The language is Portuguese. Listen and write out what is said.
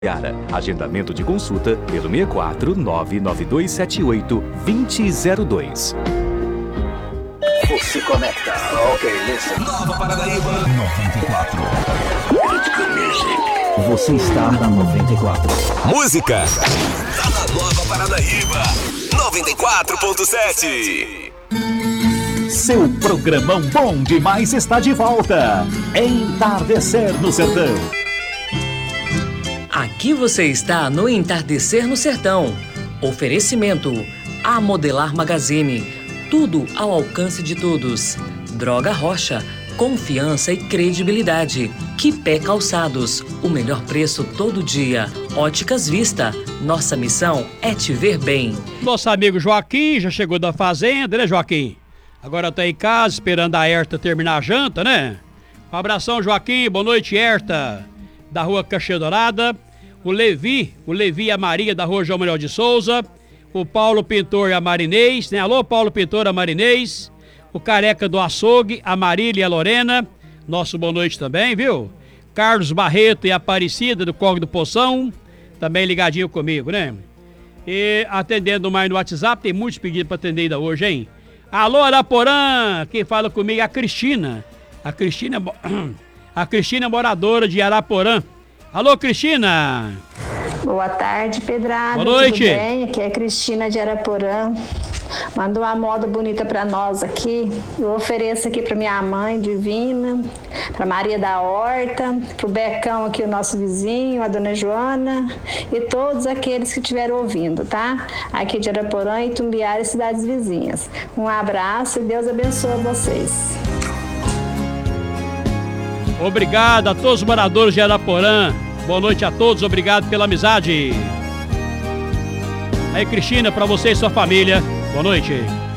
Agendamento de consulta pelo 64 99278 2002. Você conecta. Ok, listen. Nova Paranaíba 94. Você está na 94. Música. Tá na Nova Paranaíba 94.7. Seu programão bom demais está de volta. Entardecer no Sertão. Aqui você está no Entardecer no Sertão. Oferecimento A Modelar Magazine. Tudo ao alcance de todos. Droga Rocha. Confiança e credibilidade. Quipé Calçados. O melhor preço todo dia. Óticas Vista. Nossa missão é te ver bem. Nosso amigo Joaquim já chegou da fazenda, né, Joaquim? Agora tá em casa esperando a Herta terminar a janta, né? Um abração, Joaquim. Boa noite, Herta. Da rua Caxias Dourada. O Levi e a Maria da rua João Manuel de Souza. O Paulo Pintor e a Marinês, né? Alô, Paulo Pintor, a Marinês. O Careca do Açougue, a Marília e a Lorena. Nosso boa noite também, viu? Carlos Barreto e a Aparecida do Córrego do Poção. Também ligadinho comigo, né? E atendendo mais no WhatsApp, tem muitos pedidos para atender ainda hoje, hein? Alô, Araporã! Quem fala comigo é a Cristina. A Cristina é moradora de Araporã. Alô, Cristina! Boa tarde, Pedrado. Boa noite. Tudo bem? Aqui é a Cristina de Araporã. Mandou uma moda bonita para nós aqui. Eu ofereço aqui para minha mãe divina, para Maria da Horta, para o Becão aqui, o nosso vizinho, a dona Joana e todos aqueles que estiveram ouvindo, tá? Aqui de Araporã, Itumbiara e cidades vizinhas. Um abraço e Deus abençoe vocês. Obrigado a todos os moradores de Araporã. Boa noite a todos, obrigado pela amizade. Aí, Cristina, para você e sua família, boa noite.